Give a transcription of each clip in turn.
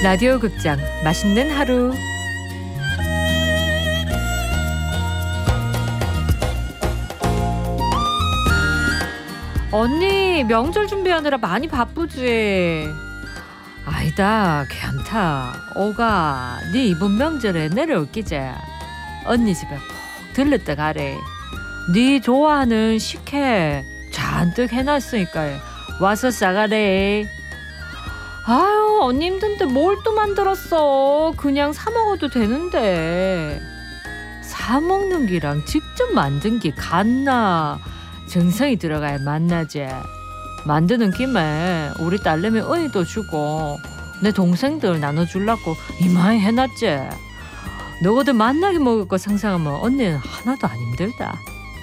라디오 극장 맛있는 하루. 언니 명절 준비하느라 많이 바쁘지? 아니다 괜찮다. 오가 네 이번 명절에 내려올 끼제. 언니 집에 꼭 들렀다 가래. 네 좋아하는 식혜 잔뜩 해놨으니까 와서 싸가래. 아유 언니 힘든데 뭘 또 만들었어. 그냥 사 먹어도 되는데. 사 먹는 기랑 직접 만든 게 같나. 정성이 들어가야 맛나지. 만드는 김에 우리 딸내미 은희도 주고 내 동생들 나눠주려고 이마에 해놨지. 너희들 만나게 먹을 거 상상하면 언니는 하나도 안 힘들다.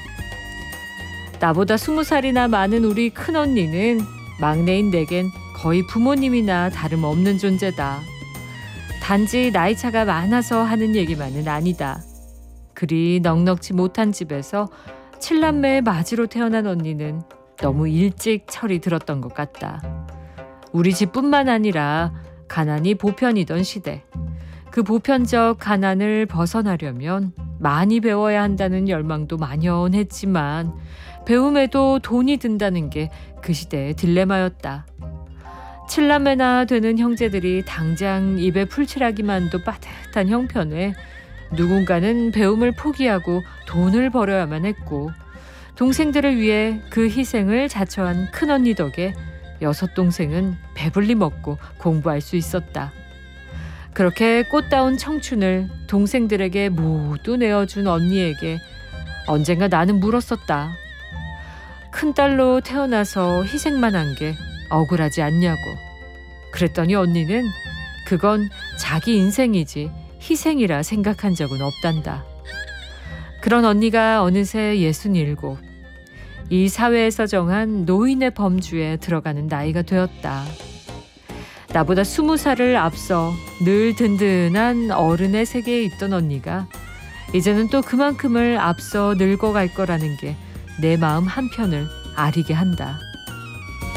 나보다 20살이나 많은 우리 큰언니는 막내인 내겐 거의 부모님이나 다름없는 존재다. 단지 나이차가 많아서 하는 얘기만은 아니다. 그리 넉넉지 못한 집에서 7남매의 맞이로 태어난 언니는 너무 일찍 철이 들었던 것 같다. 우리 집뿐만 아니라 가난이 보편이던 시대. 그 보편적 가난을 벗어나려면 많이 배워야 한다는 열망도 만연했지만 배움에도 돈이 든다는 게 그 시대의 딜레마였다. 7남매나 되는 형제들이 당장 입에 풀칠하기만도 빠듯한 형편에 누군가는 배움을 포기하고 돈을 벌어야만 했고, 동생들을 위해 그 희생을 자처한 큰언니 덕에 6동생은 배불리 먹고 공부할 수 있었다. 그렇게 꽃다운 청춘을 동생들에게 모두 내어준 언니에게 언젠가 나는 물었었다. 큰딸로 태어나서 희생만 한 게 억울하지 않냐고. 그랬더니 언니는 그건 자기 인생이지 희생이라 생각한 적은 없단다. 그런 언니가 어느새 67. 이 사회에서 정한 노인의 범주에 들어가는 나이가 되었다. 나보다 20살을 앞서 늘 든든한 어른의 세계에 있던 언니가 이제는 또 그만큼을 앞서 늙어갈 거라는 게 내 마음 한편을 아리게 한다.